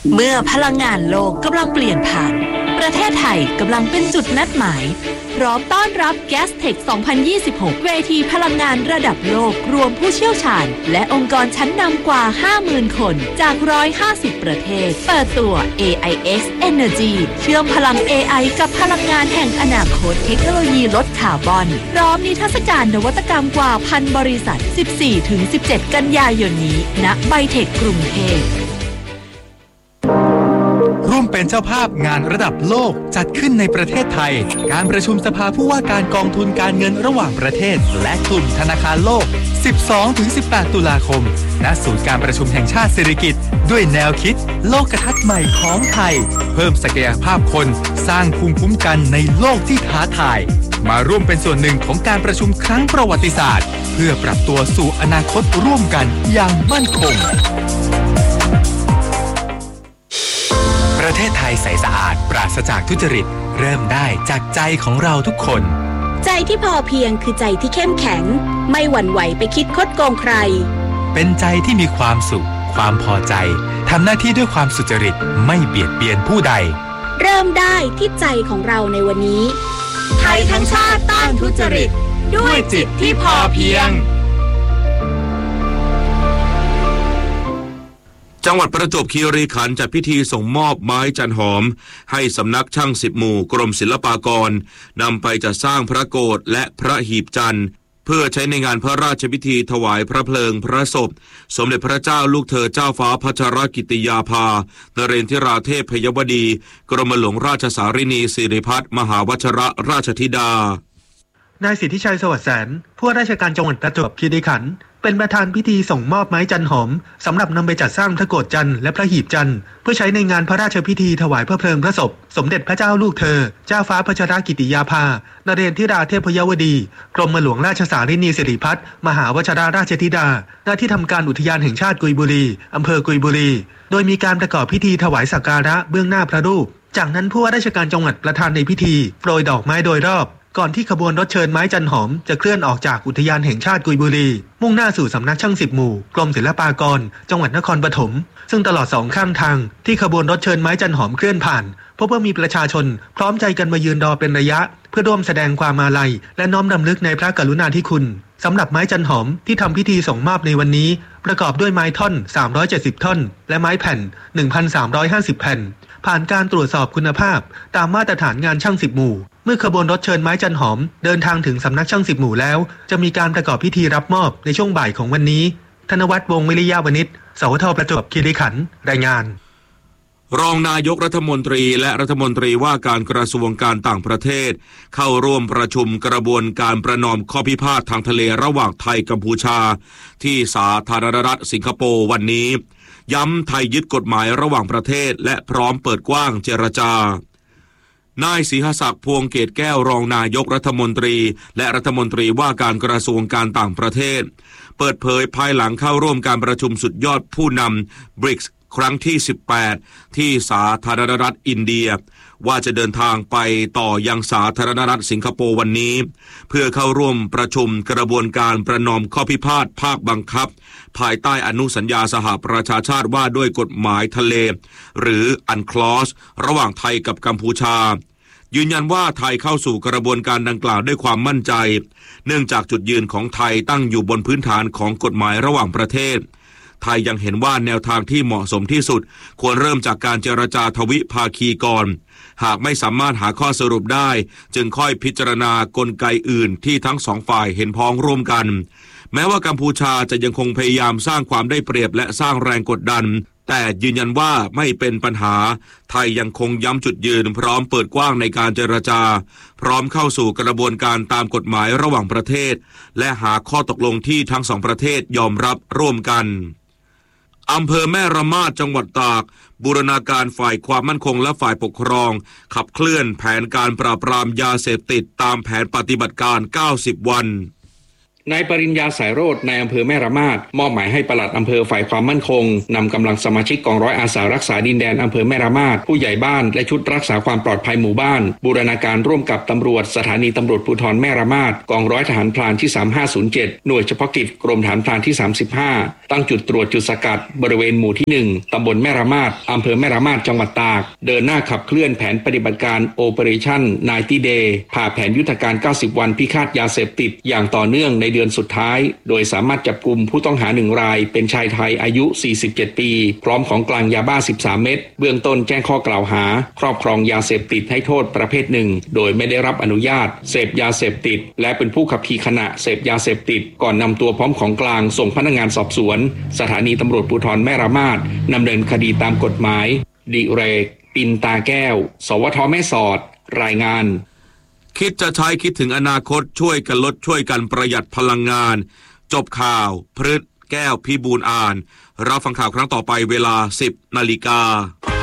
เมื่อพลังงานโลกกำลังเปลี่ยนผ่านประเทศไทยกำลังเป็นจุดนัดหมายพร้อมต้อนรับ Gastech 2026 เวทีพลังงานระดับโลกรวมผู้เชี่ยวชาญและองค์กรชั้นนำกว่า 50,000 คนจาก 150 ประเทศเปิดตัว AIX Energy เชื่อมพลัง AI กับพลังงานแห่งอนาคตเทคโนโลยีลดคาร์บอนพร้อมนิทรรศการนวัตกรรมกว่า 1,000 บริษัท 14-17 กันยายนนี้ณไบเทคกรุงเทพร่วมเป็นเจ้าภาพงานระดับโลกจัดขึ้นในประเทศไทยการประชุมสภาผู้ว่าการกองทุนการเงินระหว่างประเทศและกลุ่มธนาคารโลก 12-18 ตุลาคมณศูนย์การประชุมแห่งชาติสิริกิติ์ด้วยแนวคิดโลกทัศน์ใหม่ของไทยเพิ่มศักยภาพคนสร้างภูมิคุ้มกันในโลกที่ท้าทายมาร่วมเป็นส่วนหนึ่งของการประชุมครั้งประวัติศาสตร์เพื่อปรับตัวสู่อนาคตร่วมกันอย่างมั่นคงประเทศไทยใสสะอาดปราศจากทุจริตเริ่มได้จากใจของเราทุกคนใจที่พอเพียงคือใจที่เข้มแข็งไม่หวั่นไหวไปคิดคดโกงใครเป็นใจที่มีความสุขความพอใจทำหน้าที่ด้วยความสุจริตไม่เบียดเบียนผู้ใดเริ่มได้ที่ใจของเราในวันนี้ไทยทั้งชาติต้านทุจริตด้วยจิตที่พอเพียงจังหวัดประจวบคีรีขันธ์จัดพิธีส่งมอบไม้จันหอมให้สำนักช่าง10 หมู่กรมศิลปากรนำไปจัดสร้างพระโกฐและพระหีบจันทร์เพื่อใช้ในงานพระราชพิธีถวายพระเพลิงพระศพสมเด็จพระเจ้าลูกเธอเจ้าฟ้าพัชรกิติยาภานเรนทิราเทพพยวดีกรมหลวงราชสารินีสิริพัฒน์มหาวชรราชธิดานายสิทธิชัยสวัสดิ์แสนผู้ว่าราชการจังหวัดประจวบคีรีขันธ์เป็นประธานพิธีส่งมอบไม้จันหอมสำหรับนำไปจัดสร้างพระโกฐจันทร์และพระหีบจันทร์เพื่อใช้ในงานพระราชพิธีถวายพระเพลิงพระศพสมเด็จพระเจ้าลูกเธอเจ้าฟ้าพัชรกิติยาภานเรนทิราเทพยวดีกรมหลวงราชสารินีสิริพัฒน์มหาวชรราชธิดาณที่ทำการอุทยานแห่งชาติกุยบุรีอำเภอกุยบุรีโดยมีการประกอบพิธีถวายสักการะเบื้องหน้าพระรูปจากนั้นผู้ว่าราชการจังหวัดประธานในพิธีโปรยดอกไม้โดยรอบก่อนที่ขบวนรถเชิญไม้จันหอมจะเคลื่อนออกจากอุทยานแห่งชาติกุยบุรีมุ่งหน้าสู่สำนักช่าง10 หมู่กรมศิลปากรจังหวัดนครปฐมซึ่งตลอด2ข้างทางที่ขบวนรถเชิญไม้จันหอมเคลื่อนผ่านพบว่ามีประชาชนพร้อมใจกันมายืนรอเป็นระยะเพื่อร่วมแสดงความอาลัยและน้อมรำลึกในพระกรุณาธิคุณสำหรับไม้จันหอมที่ทำพิธีส่งมอบในวันนี้ประกอบด้วยไม้ท่อน370ท่อนและไม้แผ่น 1,350 แผ่นผ่านการตรวจสอบคุณภาพตามมาตรฐานงานช่าง10 หมู่เมื่อขบวนรถเชิญไม้จันหอมเดินทางถึงสำนักช่าง10 หมู่แล้วจะมีการประกอบพิธีรับมอบในช่วงบ่ายของวันนี้ธนวัฒน์ วงศ์วิริยาวณิช สวทประจวบคีรีขันธ์รายงานรองนายกรัฐมนตรีและรัฐมนตรีว่าการกระทรวงการต่างประเทศเข้าร่วมประชุมกระบวนการประนอมข้อพิพาททางทะเลระหว่างไทยกัมพูชาที่สาธารณรัฐสิงคโปร์วันนี้ย้ำไทยยึดกฎหมายระหว่างประเทศและพร้อมเปิดกว้างเจรจานายศรีหศักดิ์พวงเกตแก้วรองนายกรัฐมนตรีและรัฐมนตรีว่าการกระทรวงการต่างประเทศเปิดเผยภายหลังเข้าร่วมการประชุมสุดยอดผู้นำ BRICS ครั้งที่18ที่สาธารณรัฐอินเดียว่าจะเดินทางไปต่อยังสาธารณรัฐสิงคโปร์วันนี้เพื่อเข้าร่วมประชุมกระบวนการประนอมข้อพิพาทภาคบังคับภายใต้อนุสัญญาสหประชาชาติว่าด้วยกฎหมายทะเลหรือ UNCLOS ระหว่างไทยกับกัมพูชายืนยันว่าไทยเข้าสู่กระบวนการดังกล่าวด้วยความมั่นใจเนื่องจากจุดยืนของไทยตั้งอยู่บนพื้นฐานของกฎหมายระหว่างประเทศไทยยังเห็นว่าแนวทางที่เหมาะสมที่สุดควรเริ่มจากการเจรจาทวิภาคีก่อนหากไม่สามารถหาข้อสรุปได้จึงค่อยพิจารณากลไกอื่นที่ทั้งสองฝ่ายเห็นพ้องร่วมกันแม้ว่ากัมพูชาจะยังคงพยายามสร้างความได้เปรียบและสร้างแรงกดดันแต่ยืนยันว่าไม่เป็นปัญหาไทยยังคงย้ำจุดยืนพร้อมเปิดกว้างในการเจรจาพร้อมเข้าสู่กระบวนการตามกฎหมายระหว่างประเทศและหาข้อตกลงที่ทั้งสองประเทศยอมรับร่วมกันอำเภอแม่ระมาดจังหวัดตากบูรณาการฝ่ายความมั่นคงและฝ่ายปกครองขับเคลื่อนแผนการปราบปรามยาเสพติดตามแผนปฏิบัติการ90 วันนายปริญญาสายโรจน์ในอำเภอแม่ระมาดมอบหมายให้ปลัดอำเภอฝ่ายความมั่นคงนำกำลังสมาชิกกองร้อยอาสารักษาดินแดนอำเภอแม่ระมาดผู้ใหญ่บ้านและชุดรักษาความปลอดภัยหมู่บ้านบูรณาการร่วมกับตำรวจสถานีตำรวจภูธรแม่ระมาดกองร้อยทหารพรานที่3507หน่วยเฉพาะกิจกรมฐานพรานที่35ตั้งจุดตรวจจุดสกัดบริเวณหมู่ที่1ตำบลแม่ระมาดอำเภอแม่ระมาดจังหวัดตากเดินหน้าขับเคลื่อนแผนปฏิบัติการ Operation 90 Day ผ่าแผนยุทธการ90วันพิฆาตยาเสพติดอย่างต่อเนื่องในเดือนสุดท้ายโดยสามารถจับกุมผู้ต้องหา1รายเป็นชายไทยอายุ47ปีพร้อมของกลางยาบ้า13เม็ดเบื้องต้นแจ้งข้อกล่าวหาครอบครองยาเสพติดให้โทษประเภทหนึ่งโดยไม่ได้รับอนุญาตเสพยาเสพติดและเป็นผู้ขับขี่ขณะเสพยาเสพติดก่อนนำตัวพร้อมของกลางส่งพนักงานสอบสวนสถานีตำรวจภูธรแม่ระมาดดำเนินคดีตามกฎหมายดิเรกปินตาแก้วสวทแม่สอดรายงานคิดจะใช้คิดถึงอนาคตช่วยกันลดช่วยกันประหยัดพลังงานจบข่าวพฤษแก้วพิบูลอ่านรับฟังข่าวครั้งต่อไปเวลา 10 นาฬิกา